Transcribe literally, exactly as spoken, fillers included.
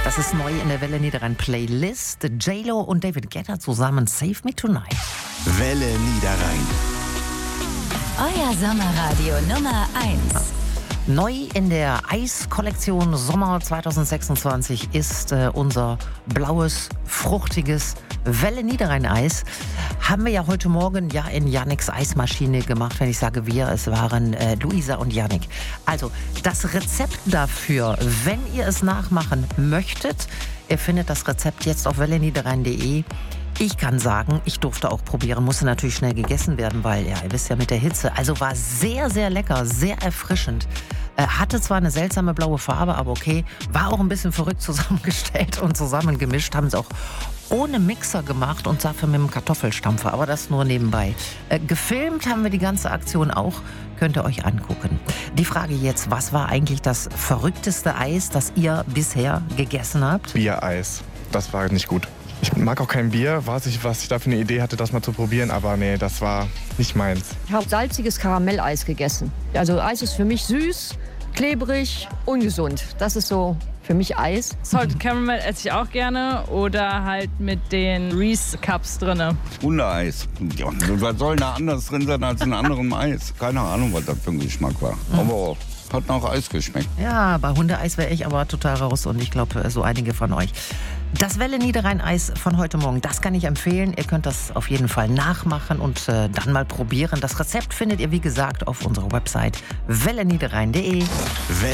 Das ist neu in der Welle Niederrhein Playlist. J-Lo und David Guetta zusammen Save Me Tonight. Welle Niederrhein. Euer Sommerradio Nummer eins. Neu in der Eiskollektion Sommer zwanzig sechsundzwanzig ist äh, unser blaues, fruchtiges Welle Niederrhein Eis. Haben wir ja heute Morgen ja in Yannicks Eismaschine gemacht. Wenn ich sage wir, es waren äh, Luisa und Yannick. Also das Rezept dafür, wenn ihr es nachmachen möchtet, ihr findet das Rezept jetzt auf welle niederrhein punkt de. Ich kann sagen, ich durfte auch probieren, musste natürlich schnell gegessen werden, weil, ja, ihr wisst ja, mit der Hitze. Also war sehr, sehr lecker, sehr erfrischend. Äh, hatte zwar eine seltsame blaue Farbe, aber okay. War auch ein bisschen verrückt zusammengestellt und zusammengemischt. Haben es auch ohne Mixer gemacht und dafür mit dem Kartoffelstampfer, aber das nur nebenbei. Äh, gefilmt haben wir die ganze Aktion auch, könnt ihr euch angucken. Die Frage jetzt, was war eigentlich das verrückteste Eis, das ihr bisher gegessen habt? Biereis, das war nicht gut. Ich mag auch kein Bier, weiß ich, was ich da für eine Idee hatte, das mal zu probieren, aber nee, das war nicht meins. Ich habe salziges Karamelleis gegessen. Also Eis ist für mich süß, klebrig, ungesund. Das ist so für mich Eis. Salted Caramel esse ich auch gerne oder halt mit den Reese Cups drinne. Hundeeis. Ja, was soll da anders drin sein als in anderem Eis? Keine Ahnung, was das für ein Geschmack war. Aber hat nach Eis geschmeckt. Ja, bei Hundeeis wäre ich aber total raus und ich glaube, so einige von euch. Das Welle Niederrhein Eis von heute Morgen, das kann ich empfehlen. Ihr könnt das auf jeden Fall nachmachen und äh, dann mal probieren. Das Rezept findet ihr, wie gesagt, auf unserer Website welle niederrhein punkt de. Welle